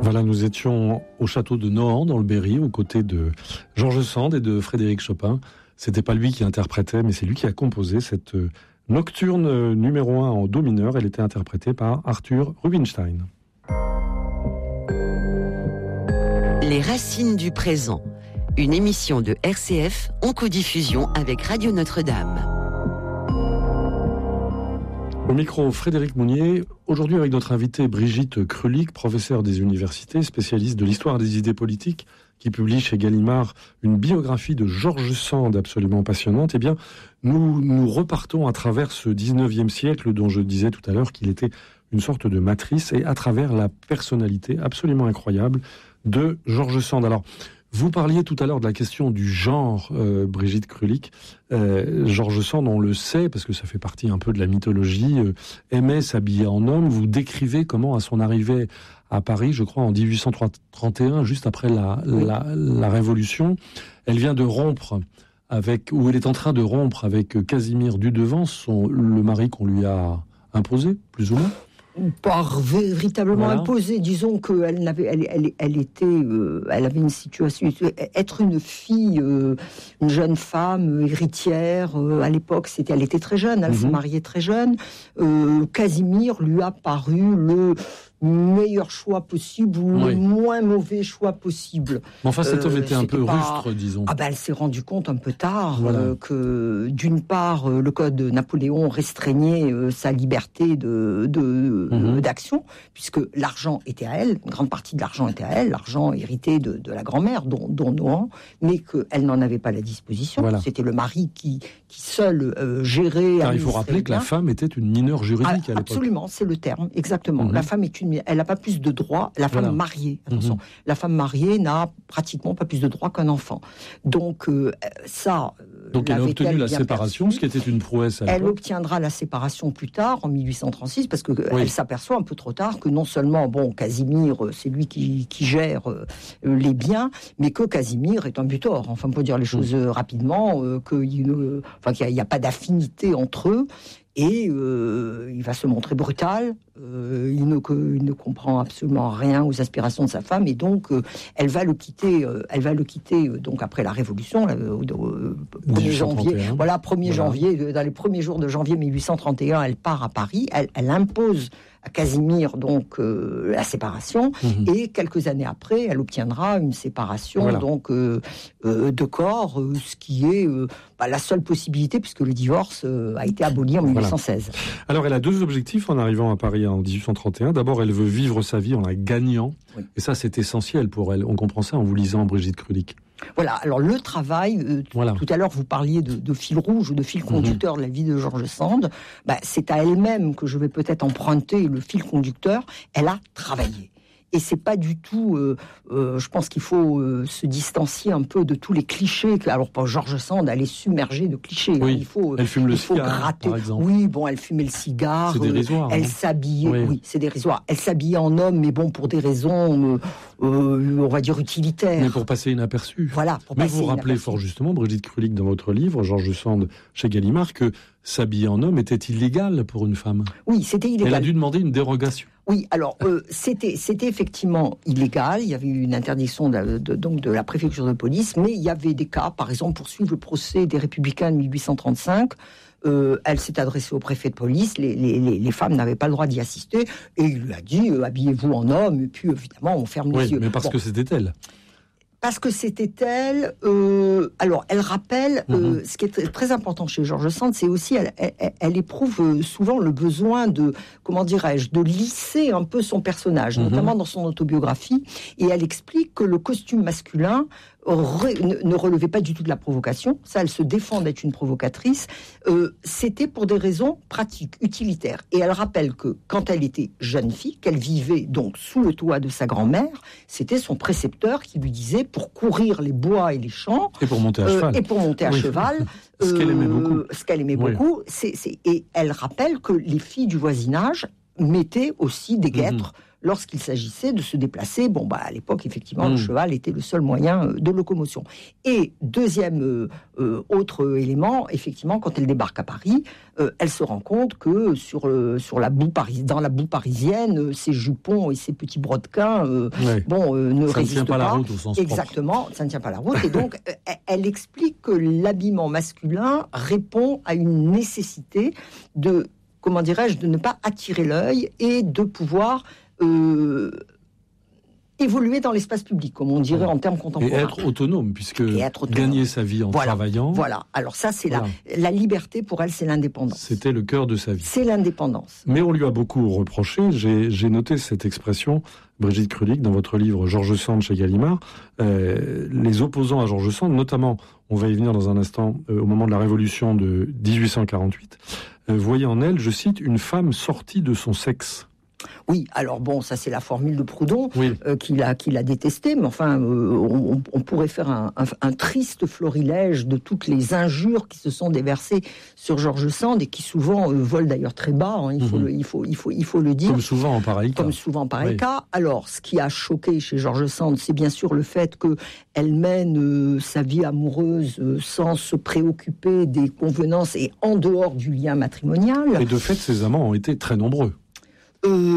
Voilà, nous étions au château de Nohant, dans le Berry, aux côtés de Georges Sand et de Frédéric Chopin. C'était pas lui qui interprétait, mais c'est lui qui a composé cette nocturne numéro 1 en do mineur. Elle était interprétée par Arthur Rubinstein. Les racines du présent, une émission de RCF en codiffusion avec Radio Notre-Dame. Au micro, Frédéric Mounier, aujourd'hui avec notre invitée Brigitte Krulik, professeure des universités, spécialiste de l'histoire des idées politiques, qui publie chez Gallimard une biographie de Georges Sand absolument passionnante. Eh bien, nous repartons à travers ce 19e siècle dont je disais tout à l'heure qu'il était une sorte de matrice, et à travers la personnalité absolument incroyable de Georges Sand. Alors, vous parliez tout à l'heure de la question du genre, Brigitte Krulik. Georges Sand, on le sait, parce que ça fait partie un peu de la mythologie, aimait s'habiller en homme. Vous décrivez comment, à son arrivée à Paris, je crois en 1831, juste après la Révolution, elle vient de rompre avec, ou elle est en train de rompre avec Casimir Dudevant, le mari qu'on lui a imposé, plus ou moins. Pas véritablement imposée, disons qu'elle avait une situation, être une fille, une jeune femme héritière, à l'époque, elle était très jeune, elle s'est mariée très jeune. Casimir lui a paru le meilleur choix possible ou le moins mauvais choix possible. Mais enfin, cet homme était un peu rustre, disons. Elle s'est rendue compte un peu tard que, d'une part, le code de Napoléon restreignait sa liberté d'action, puisque l'argent était à elle, une grande partie de l'argent était à elle, l'argent hérité de la grand-mère, dont Nohant, mais qu'elle n'en avait pas la disposition. Voilà. C'était le mari qui seul gérait... Car il faut rappeler que la femme était une mineure juridique à l'époque. Absolument, c'est le terme, exactement. La femme elle n'a pas plus de droits, la femme mariée, attention, la femme mariée n'a pratiquement pas plus de droits qu'un enfant. Donc Donc elle a obtenu la séparation, ce qui était une prouesse à l'époque. Elle obtiendra la séparation plus tard, en 1836, parce qu'elle s'aperçoit un peu trop tard que non seulement, Casimir, c'est lui qui gère les biens, mais que Casimir est un butor. Enfin, on peut dire les choses rapidement, qu'il n'y a pas d'affinité entre eux. Et il va se montrer brutal, il ne comprend absolument rien aux aspirations de sa femme, et donc elle va le quitter donc après la Révolution, au 1er janvier. Voilà, 1er janvier, dans les premiers jours de janvier 1831, elle part à Paris, elle impose à Casimir donc la séparation, et quelques années après, elle obtiendra une séparation de corps, ce qui est la seule possibilité, puisque le divorce a été aboli en 1816. Alors elle a deux objectifs en arrivant à Paris en 1831. D'abord, elle veut vivre sa vie en la gagnant, et ça c'est essentiel pour elle. On comprend ça en vous lisant Brigitte Krulik. Voilà, alors le travail, tout à l'heure vous parliez de fil rouge ou de fil conducteur de la vie de Georges Sand, c'est à elle-même que je vais peut-être emprunter le fil conducteur. Elle a travaillé. Et c'est pas du tout. Je pense qu'il faut se distancier un peu de tous les clichés. Alors, pour Georges Sand, elle est submergée de clichés. Oui. Elle fume le cigare, gratter. par exemple. Oui, elle fumait le cigare. C'est dérisoire. Elle s'habillait. Oui, c'est dérisoire. Elle s'habillait en homme, mais pour des raisons, on va dire utilitaires. Mais pour passer inaperçu. Voilà. Mais vous rappelez fort justement, Brigitte Krulik, dans votre livre, Georges Sand chez Gallimard, que s'habiller en homme était illégal pour une femme. Oui, c'était illégal. Elle a dû demander une dérogation. Oui, alors c'était effectivement illégal. Il y avait eu une interdiction de la préfecture de police, mais il y avait des cas, par exemple, pour suivre le procès des Républicains de 1835. Elle s'est adressée au préfet de police. Les femmes n'avaient pas le droit d'y assister, et il lui a dit habillez-vous en homme. Et puis évidemment, on ferme les yeux. Mais parce que c'était elle. Parce que c'était elle. Alors, elle rappelle ce qui est très important chez Georges Sand, c'est aussi elle éprouve souvent le besoin de lisser un peu son personnage, notamment dans son autobiographie, et elle explique que le costume masculin ne relevait pas du tout de la provocation. Ça, elle se défend d'être une provocatrice. C'était pour des raisons pratiques, utilitaires. Et elle rappelle que quand elle était jeune fille, qu'elle vivait donc sous le toit de sa grand-mère, c'était son précepteur qui lui disait, pour courir les bois et les champs, et pour monter à cheval, ce qu'elle aimait beaucoup. Et elle rappelle que les filles du voisinage mettait aussi des guêtres lorsqu'il s'agissait de se déplacer. Bon, à l'époque, effectivement, le cheval était le seul moyen de locomotion. Et deuxième autre élément, effectivement, quand elle débarque à Paris, elle se rend compte que dans la boue parisienne, ses jupons et ses petits brodequins, ne résistent pas. Ça ne tient pas la route au sens Exactement, propre. ça ne tient pas la route. Et donc, elle explique que l'habillement masculin répond à une nécessité de ne pas attirer l'œil et de pouvoir évoluer dans l'espace public, comme on dirait en termes contemporains. Et être autonome, gagner sa vie en travaillant. Voilà. Alors ça, c'est la liberté pour elle, c'est l'indépendance. C'était le cœur de sa vie. C'est l'indépendance. Mais on lui a beaucoup reproché. J'ai noté cette expression, Brigitte Krulik, dans votre livre George Sand chez Gallimard. Les opposants à George Sand, notamment, on va y venir dans un instant, au moment de la Révolution de 1848, voyaient en elle, je cite, une femme sortie de son sexe. Oui, alors ça c'est la formule de Proudhon qu'il a détestée, mais enfin on pourrait faire un triste florilège de toutes les injures qui se sont déversées sur George Sand et qui souvent volent d'ailleurs très bas, il faut le dire. Comme souvent en pareil cas. Alors, ce qui a choqué chez George Sand, c'est bien sûr le fait qu'elle mène sa vie amoureuse sans se préoccuper des convenances et en dehors du lien matrimonial. Et de fait, ses amants ont été très nombreux.